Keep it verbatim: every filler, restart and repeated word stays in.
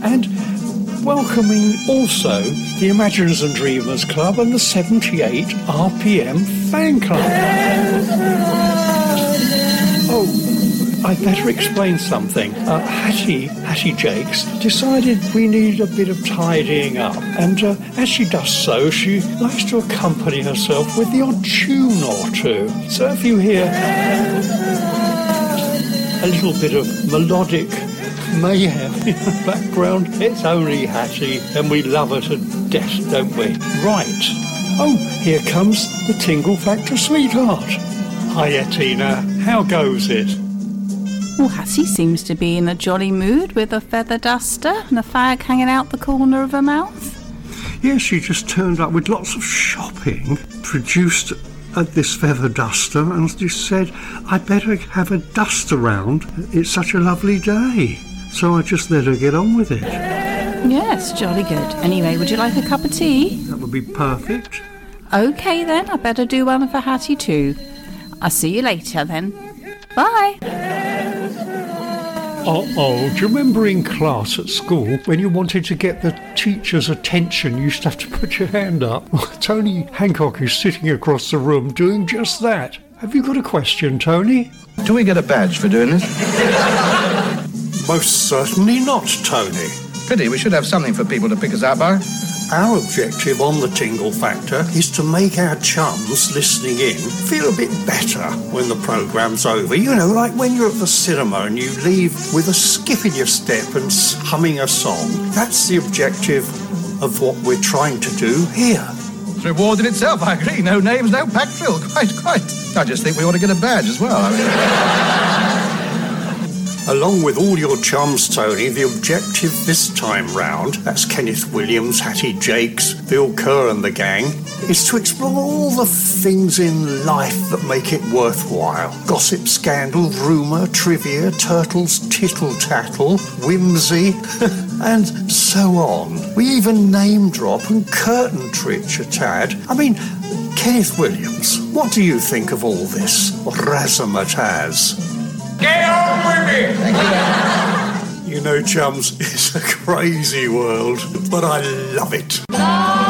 and welcoming also the Imaginers and Dreamers Club and the seventy-eight R P M Fan Club. Oh, I'd better explain something. Uh, Hattie, Hattie Jakes decided we need a bit of tidying up, and uh, as she does so, she likes to accompany herself with the odd tune or two. So if you hear a little bit of melodic mayhem in the background, it's only Hattie, and we love her to death, don't we? Right. Oh, here comes the Tingle Factor sweetheart. Hiya, Tina. How goes it? Well, Hattie seems to be in a jolly mood with a feather duster and a fag hanging out the corner of her mouth. Yes, she just turned up with lots of shopping, produced at this feather duster, and just said, I'd better have a dust around. It's such a lovely day. So I just let her get on with it. Yes, jolly good. Anyway, would you like a cup of tea? That would be perfect. OK then, I better do one for Hattie too. I'll see you later then. Bye. Uh-oh, do you remember in class at school when you wanted to get the teacher's attention, you used to have to put your hand up? Tony Hancock is sitting across the room doing just that. Have you got a question, Tony? Do we get a badge for doing this? Most certainly not, Tony. Pity, we should have something for people to pick us out by. Our objective on the Tingle Factor is to make our chums listening in feel a bit better when the programme's over. You know, like when you're at the cinema and you leave with a skip in your step and humming a song. That's the objective of what we're trying to do here. It's a reward in itself, I agree. No names, no pack drill. Quite, quite. I just think we ought to get a badge as well. I mean... Along with all your chums, Tony, the objective this time round, that's Kenneth Williams, Hattie Jakes, Bill Kerr and the gang, is to explore all the things in life that make it worthwhile. Gossip, scandal, rumour, trivia, turtles, tittle-tattle, whimsy, and so on. We even name drop and curtain twitch a tad. I mean, Kenneth Williams, what do you think of all this razzmatazz? Get on with it! You know, chums, it's a crazy world, but I love it.